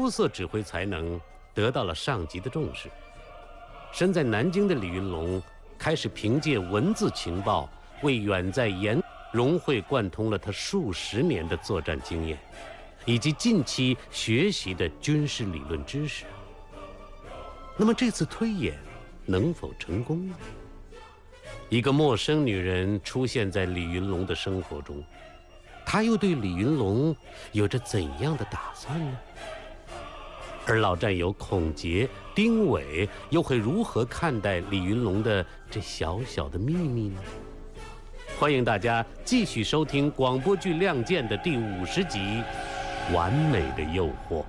出色指挥才能得到了上级的重视。身在南京的李云龙开始凭借文字情报，为远在延融会贯通了他数十年的作战经验，以及近期学习的军事理论知识。那么这次推演能否成功呢？一个陌生女人出现在李云龙的生活中，她又对李云龙有着怎样的打算呢？而老战友孔杰、丁伟又会如何看待李云龙的这小小的秘密呢？欢迎大家继续收听广播剧《亮剑》的第50集《完美的诱惑》。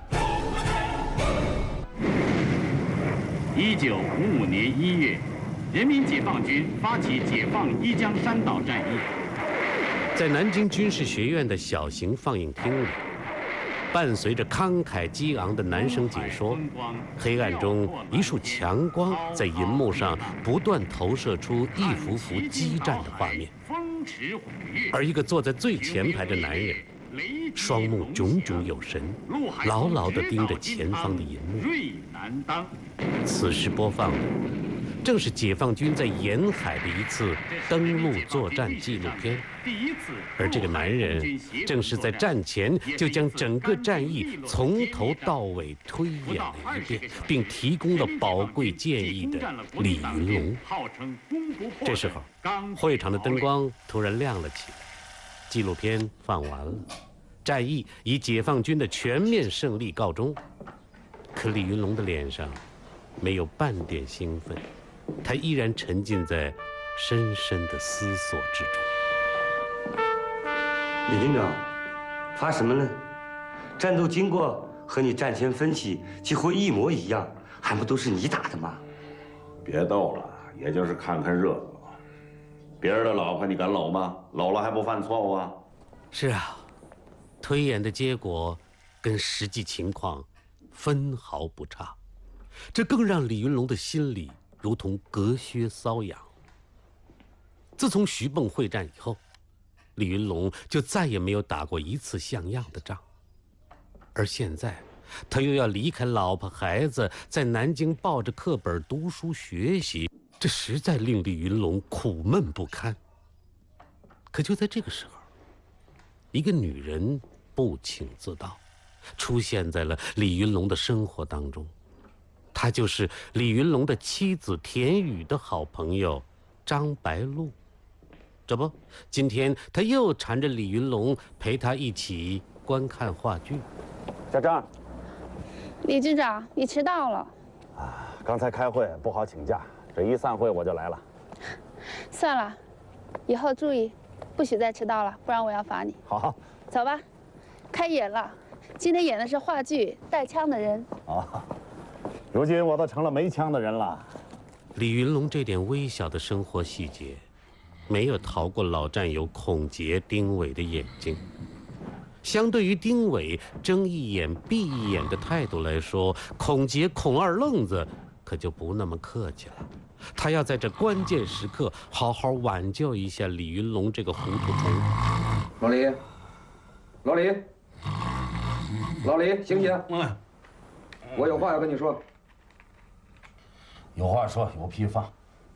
1955年1月，人民解放军发起解放伊江山岛战役。 在南京军事学院的小型放映厅里，伴随着慷慨激昂的男声解说，黑暗中一束强光在银幕上不断投射出一幅幅激战的画面。而一个坐在最前排的男人，双目炯炯有神，牢牢地盯着前方的银幕。此时播放的正是解放军在沿海的一次登陆作战纪录片，而这个男人正是在战前就将整个战役从头到尾推演了一遍，并提供了宝贵建议的李云龙。这时候，会场的灯光突然亮了起来，纪录片放完了，战役以解放军的全面胜利告终。可李云龙的脸上没有半点兴奋，他依然沉浸在深深的思索之中。 李军长，发什么呢？战斗经过和你战前分析几乎一模一样，还不都是你打的吗？ 别逗了，也就是看看热闹。别人的老婆你敢搂吗？搂了还不犯错误啊？ 是啊，推演的结果跟实际情况分毫不差，这更让李云龙的心里如同隔靴搔痒。自从徐蚌会战以后，李云龙就再也没有打过一次像样的仗，而现在他又要离开老婆孩子，在南京抱着课本读书学习，这实在令李云龙苦闷不堪。可就在这个时候，一个女人不请自到，出现在了李云龙的生活当中。她就是李云龙的妻子田雨的好朋友张白露。这不，今天她又缠着李云龙陪她一起观看话剧。 小张， 李局长，你迟到了。 刚才开会不好请假，这一散会我就来了。 算了，以后注意，不许再迟到了，不然我要罚你。 好， 走吧，开演了。今天演的是话剧《带枪的人》。 如今我都成了没枪的人了。 李云龙这点微小的生活细节，没有逃过老战友孔杰、丁伟的眼睛。相对于丁伟睁一眼闭一眼的态度来说，孔杰、孔二愣子可就不那么客气了。他要在这关键时刻好好挽救一下李云龙这个糊涂虫。 老李，老李，老李，醒醒！我有话要跟你说。 有话说，有屁放。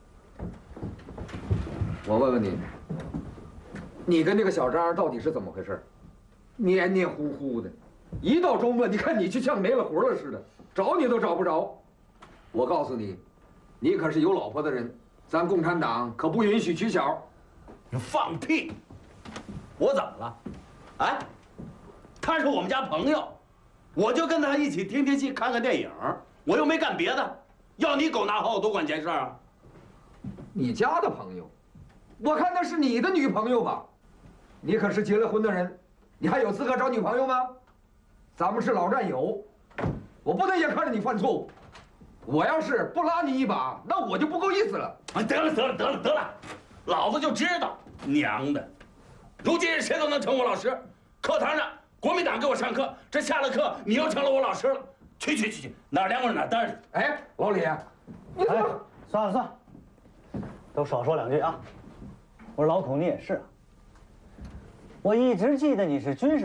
我问问你，你跟这个小张到底是怎么回事？黏黏糊糊的，一到周末，你看你就像没了活了似的，找你都找不着。我告诉你，你可是有老婆的人，咱共产党可不允许取巧。 你放屁！我怎么了？哎，他是我们家朋友，我就跟他一起听听戏、看看电影，我又没干别的，要你狗拿好多管闲事啊！ 你家的朋友，我看那是你的女朋友吧？你可是结了婚的人，你还有资格找女朋友吗？咱们是老战友，我不能眼看着你犯错误。我要是不拉你一把，那我就不够意思了。 得了，老子就知道娘的！如今谁都能成我老师，课堂上国民党给我上课，这下了课你又成了我老师了。去，哪儿凉快哪儿待着。 哎，老李，你怎么？ 算了，都少说两句啊。我说老孔，你也是啊，我一直记得你是军事